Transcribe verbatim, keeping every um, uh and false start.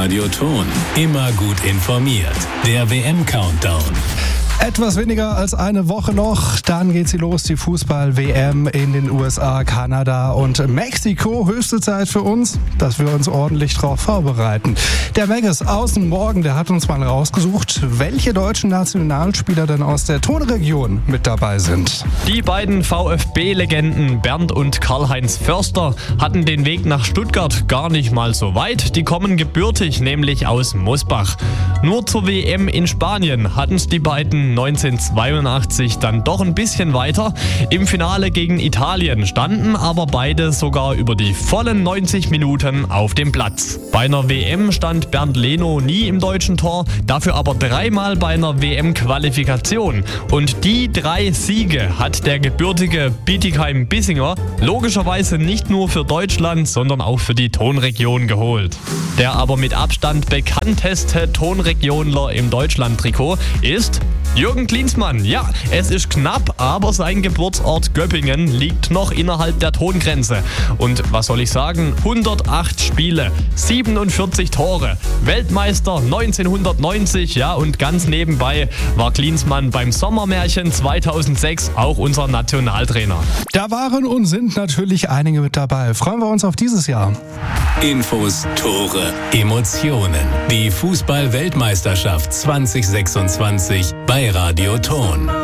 Radio Thon. Immer gut informiert. Der W M-Countdown. Etwas weniger als eine Woche noch, dann geht sie los, die Fußball-W M in den U S A, Kanada und Mexiko. Höchste Zeit für uns, dass wir uns ordentlich darauf vorbereiten. Der Megas außen morgen, der hat uns mal rausgesucht, welche deutschen Nationalspieler denn aus der Thon-Region mit dabei sind. Die beiden VfB-Legenden Bernd und Karl-Heinz Förster hatten den Weg nach Stuttgart gar nicht mal so weit. Die kommen gebürtig, nämlich aus Mosbach. Nur zur W M in Spanien hatten es die beiden neunzehnhundertzweiundachtzig dann doch ein bisschen weiter. Im Finale gegen Italien standen aber beide sogar über die vollen neunzig Minuten auf dem Platz. Bei einer W M stand Bernd Leno nie im deutschen Tor, dafür aber dreimal bei einer W M-Qualifikation. Und die drei Siege hat der gebürtige Bietigheim-Bissinger logischerweise nicht nur für Deutschland, sondern auch für die Thon-Region geholt. Der aber mit Abstand bekannteste Thon-Regionler im Deutschland-Trikot ist Jürgen Klinsmann. Ja, es ist knapp, aber sein Geburtsort Göppingen liegt noch innerhalb der Thongrenze. Und was soll ich sagen? hundertacht Spiele, siebenundvierzig Tore, Weltmeister neunzehnhundertneunzig, ja, und ganz nebenbei war Klinsmann beim Sommermärchen zweitausendsechs auch unser Nationaltrainer. Da waren und sind natürlich einige mit dabei. Freuen wir uns auf dieses Jahr. Infos, Tore, Emotionen. Die Fußball-Weltmeisterschaft zwanzig sechsundzwanzig bei Radio Thon.